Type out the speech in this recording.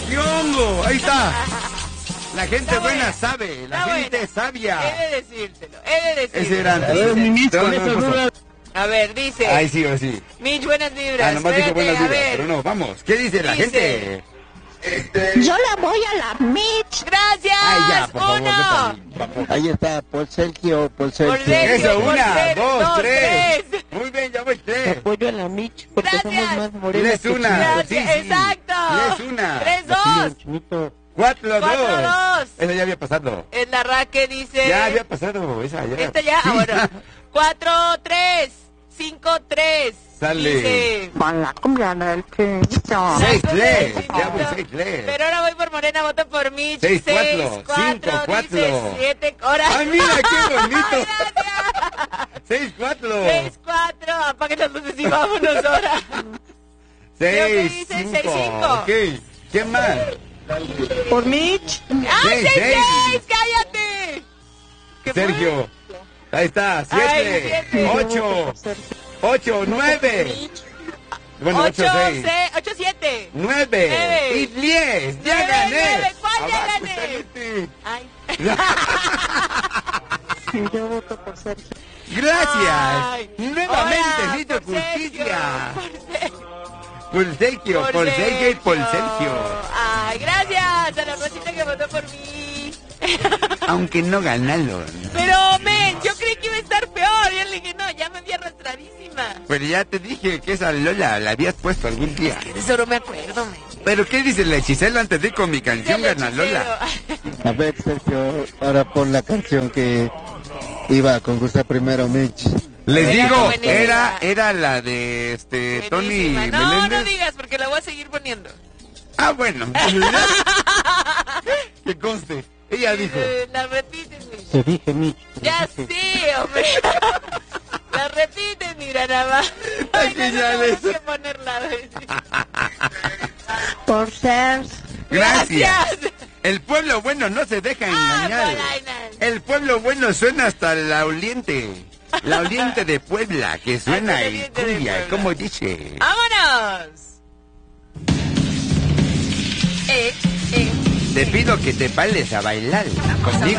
¡Qué hongo! Ahí está. La gente buena sabe, la gente sabia. He de decírtelo. Ese era antes. A ver, dice. Ahí sí, ahora sí. Mitch, buenas vibras. Nomás dijo buenas vibras, ver. pero no, vamos. ¿Qué dice la gente? Yo le voy a la Mitch. Gracias. Ay, ya, por favor, Uno. Ahí está, por Sergio. Sergio. Eso, por una, ser, dos, tres. tres. Muy bien, ya voy tres. Apoyo a la Mitch porque Gracias. somos más morenos. Les una. Gracias, Sí, sí. exacto. Les una. 3-2. 4-2. 4-2. Esa ya había pasado. El Larraque dice. Ya había pasado, esa ya. Esta ya, bueno. 4-3. 5-3. Sale. Dice. Con la cumbia del Chinito. 6-3. Ya voy 6-3. Pero ahora voy por Morena, voto por Mitch. 6-4. 5-4. 7 horas. ¡Ay, mira qué bonito! 6-4. 6-4. Apague las luces y vámonos ahora. 6-5. Ok. ¿Quién más? Por Mitch. ¡Ay, 6-6! 6-6! ¡Cállate! ¿Qué fue? Sergio. Ahí está. 7. 8. 8, 9. Bueno, 8, 6. 8-7. 9. Y 10. ¡Ya gané! ¿Cuál ya Abajo, gané? Celeste. Ay. Yo voto por Sergio. Gracias. Ay. Nuevamente, Hola, Nito por Sergio, Justicia. por Sergio. Por Sergio y por Sergio. Ay, gracias a la Rosita que votó por mí. Aunque no ganaron. Pero, men, yo creí que iba a estar peor. Yo le dije, no, ya me vi arrastradísima. Pero ya te dije que esa Lola la habías puesto algún día. Eso no me acuerdo, men. ¿Pero qué dice la hechicera antes de ir con mi canción El Gana Lola? A ver, Sergio, ahora pon la canción que iba a concursar primero Mitch. Les Era digo, buenísima. era la de Tony Buenísima. No, Meléndez. no digas, porque la voy a seguir poniendo. Ah, bueno. Que conste. Ella dijo. La repites, mi. Te dije Mitch. Ya sí, hombre. La repites, mira, nada más. Ay, no, geniales. tenemos que ponerla. Por ser. Gracias. El pueblo bueno no se deja engañar. Polainas. El pueblo bueno suena hasta la oliente. La oliente de Puebla, que suena Hasta la y oliente de cumbia, Puebla. como dice. ¡Vámonos! Te pido que te pales a bailar conmigo.